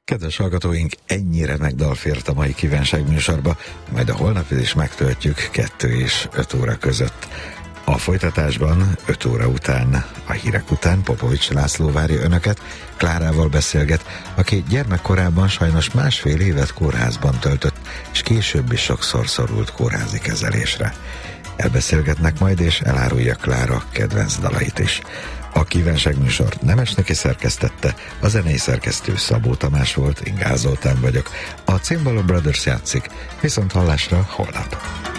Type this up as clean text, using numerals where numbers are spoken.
Kedves hallgatóink, ennyire megdalfért a mai kívánság műsorba, majd a holnapit is megtöltjük 2 és 5 óra között. A folytatásban 5 óra után, a hírek után Popovics László várja önöket, Klárával beszélget, aki gyermekkorában sajnos 1,5 évet kórházban töltött, és később is sokszor szorult kórházi kezelésre. Elbeszélgetnek majd, és elárulja Klára kedvenc dalait is. A kívánságműsort Nemesneki szerkesztette, a zenei szerkesztő Szabó Tamás volt, Ingázoltán vagyok. A Cimbalom Brothers játszik, viszont hallásra holnap.